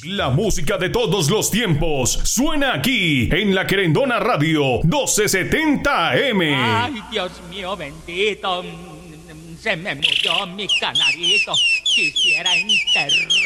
La música de todos los tiempos suena aquí en la Querendona Radio 1270 AM. Ay, Dios mío bendito, se me murió mi canarito, quisiera enterrar.